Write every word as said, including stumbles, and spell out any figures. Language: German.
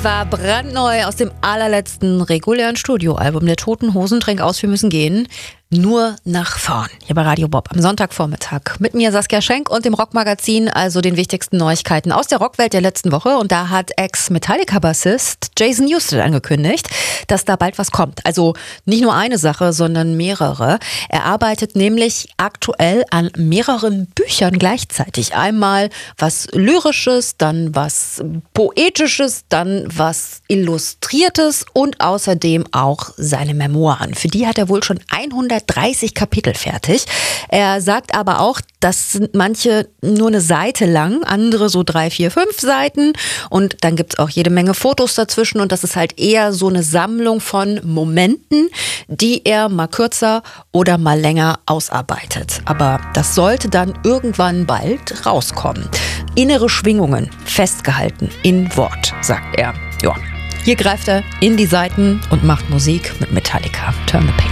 war brandneu aus dem allerletzten regulären Studioalbum der Toten Hosen. Trink aus, wir müssen gehen. Nur nach vorn. Hier bei Radio Bob am Sonntagvormittag. Mit mir Saskia Schenk und dem Rockmagazin, also den wichtigsten Neuigkeiten aus der Rockwelt der letzten Woche. Und da hat Ex-Metallica-Bassist Jason Newsted angekündigt, dass da bald was kommt. Also nicht nur eine Sache, sondern mehrere. Er arbeitet nämlich aktuell an mehreren Büchern gleichzeitig. Einmal was Lyrisches, dann was Poetisches, dann was Illustriertes und außerdem auch seine Memoiren. Für die hat er wohl schon hundertdreißig Kapitel fertig. Er sagt aber auch, das sind manche nur eine Seite lang, andere so drei, vier, fünf Seiten und dann gibt es auch jede Menge Fotos dazwischen und das ist halt eher so eine Sammlung von Momenten, die er mal kürzer oder mal länger ausarbeitet. Aber das sollte dann irgendwann bald rauskommen. Innere Schwingungen festgehalten in Wort, sagt er. Ja. Hier greift er in die Seiten und macht Musik mit Metallica. Turn the Page.